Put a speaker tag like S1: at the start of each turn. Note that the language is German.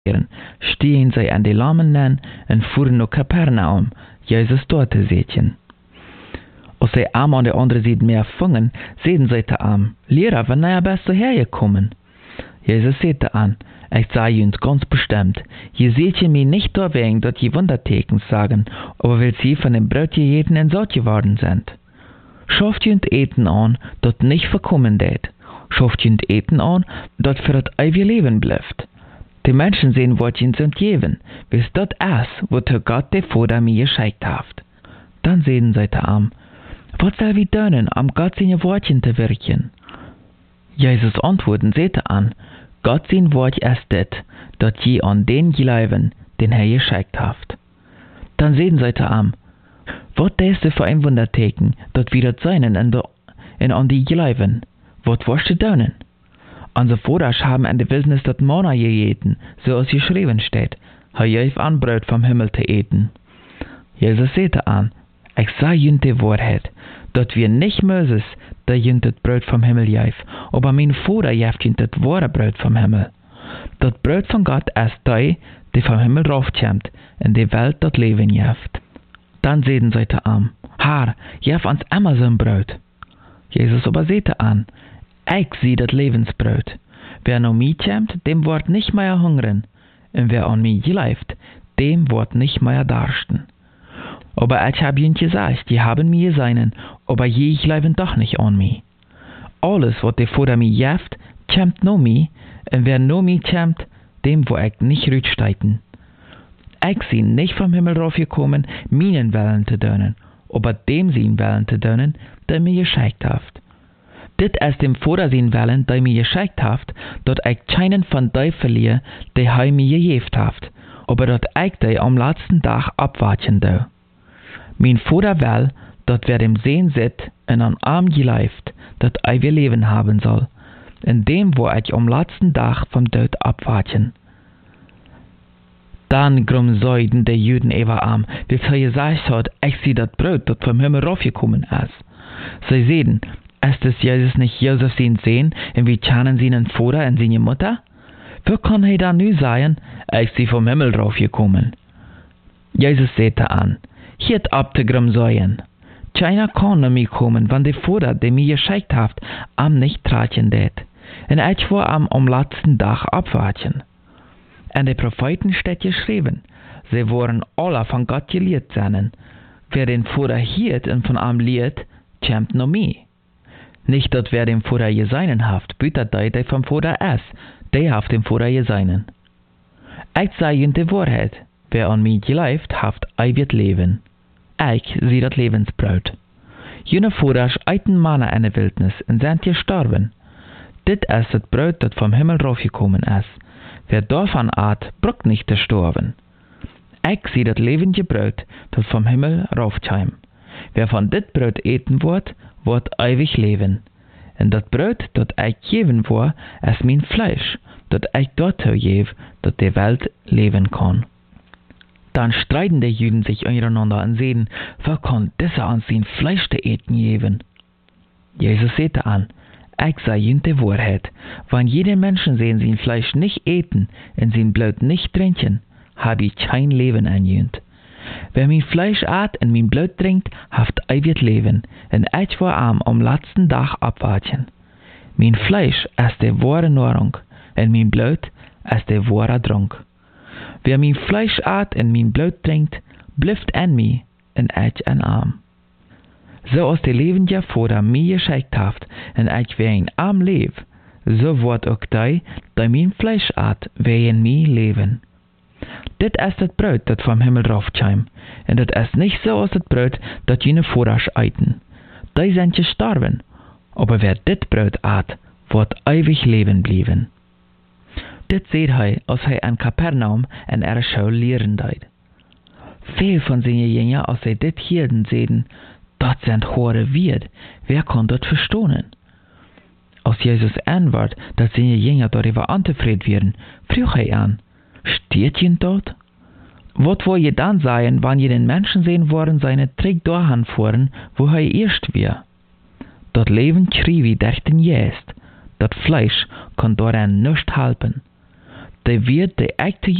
S1: stehen sie an die Lammen an und fuhren nach Kapernaum, Jesus dort zu sehen. Als sie am an der anderen Seite mehr fangen, sehen sie zu am, Lehrer, wann er bist du hergekommen? Jesus sagte an, ich sage uns ganz bestimmt, je seht ihr mich nicht da wegen, dass je Wunderteken sagen, aber weil sie von dem Brot jeden in Satt geworden sind. Schafft ihr und Eten an, dat nicht verkommen det. Schafft ihr und Eten an, dat für das ewige Leben bleibt. Die Menschen sehen, was ihnen sind geben, bis dat ist, wozu Gott der Vater mir geschickt hat. Dann sehen sie zu am, was soll wir tun, am Gott seine Wortchen zu wirken? Jesus antworten sagte an, Gott sein Wort ist det, dat je an den glauben, den er geschickt hat. Dann sehen sie zu am, was ist für ein Wunderteken, dat wir das seinen in an die glauben? Was wirst du tun? Unsere Väter haben in der Wildnis das Manna gegessen, so als geschrieben steht, er gab an Brot vom Himmel zu eten. Jesus sagte an, ich sage ihnen die Wahrheit, dat wir nicht Moses, der ihnen das Brot vom Himmel gab, aber mein Vater gibt ihnen das wahre Brot vom Himmel. Das Brot von Gott ist der, der vom Himmel raufkommt, in die Welt das Leben gibt. Dann sehen sie zu am, Herr, gib uns immer so ein Brot. Jesus aber sagte an, ich sehe das Lebensbrot. Wer noch mich kommt, dem wird nicht mehr hungern, und wer an mich glaubt, dem wird nicht mehr darsten. Aber ich habe ihnen gesagt, die haben mir seinen, aber je glauben doch nicht an mich. Alles, was der Vater mir gibt, kommt noch mich, und wer noch mich kommt, dem wo ich nicht rücksteiten. Ich bin nicht vom Himmel raufgekommen, meinen Willen zu tun, aber dem sein Willen zu tun, der mir geschickt hat. Dit ist dem Vater sein Willen, der mir geschickt hat, dass ich keinen von die verliere, der er mir gegeben hat, aber dass ich die am letzten Tag abwarten do. Mein Vater will, dass wer dem Sehen sitzt und an Arm geleift, das ewige Leben haben soll, in dem wo ich am letzten Tag vom Tod abwarten. Dann grumsäuden die Juden über am, wie sie gesagt hat, ich sehe das Brot, das vom Himmel raufgekommen ist. Sie sehen, ist es Jesus nicht Josef sein Sehen, und wie kennen seinen Vater und seine Mutter? Wie kann er dann nu sagen, ich sehe vom Himmel raufgekommen? Jesus sagte an, hiert ab zu grumsäuen. Keiner kann nach mir kommen, wenn der Vater, der mir geschickt hat, am nicht tragen det. Und ich will am letzten Tag abwarten. Und die Propheten steht geschrieben, sie wollen alle von Gott gelehrt sein. Wer den Vater hiert und von am lehrt, kommt noch mir. Nicht, dass wer dem Vater geseinen haft, bittet der vom Vater ist, der haft dem Vater geseinen. Ich sage ihnen die Wahrheit, wer an mich glaubt, haft ewig Leben. Ich sehe das Lebensbrot. Jene Vater eiten Manna in der Wildnis und sind gestorben. Dit ist das Brot, das vom Himmel raufgekommen ist. Wer davon at, braucht nicht zu sterben. Ich sehe das lebende Brot, das vom Himmel raufkommt. Wer von dit Brot eten wird ewig leben. Und das Brot, das ich geben will, ist mein Fleisch, das ich dazu gebe, dass die Welt leben kann. Dann streiten die Juden sich untereinander und sehen, wer kann dieser an sein Fleisch zu eten geben? Jesus sagte an, ich sage ihnen die Wahrheit, wenn jeder Menschen sehen sein Fleisch nicht eten und sein Blut nicht trinken, habe ich kein Leben an ihnen. Wer mein Fleisch at und mein Blut trinkt, haft ewig Leben, und ich will am letzten Tag abwarten. Mein Fleisch ist die wahre Nahrung, und mein Blut ist der wahre Trunk. Wer mein Fleisch at und mein Blut trinkt, bleibt an mir, und ich an arm. So als der lebende Vater mir geschickt hat, und ich wer in arm leb, so wird auch die mein Fleisch at, wer in mir leben. Dit ist das Brot, das vom Himmel raufkommt, und das ist nicht so als das Brot, das jene Vater eiten. Die sind gestorben, aber wer dit Brot at, wird ewig leben bleiben. Dit seht er, als er in Kapernaum in ihrer Schule lehren deed. Viel von seinen Jüngern, als sie dit hielten, sehen, das sind hohe Wert, wer kann das verstehen? Als Jesus antwortet, dass seine Jünger darüber unzufrieden werden, frug er an, steht ihr dort? Was wollt ihr dann sagen, wenn ihr den Menschen sehen wollen, seine Trick durchfahren, wo er erst wir? Das Leben schrie wie durch den Jäst, das Fleisch kann daran nicht halten. die wird die echte